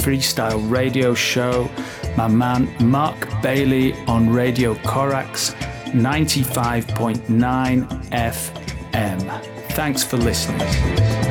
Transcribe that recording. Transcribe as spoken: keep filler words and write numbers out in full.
freestyle radio show. My man Mark Bailey on Radio Corax ninety-five point nine F M. Thanks for listening.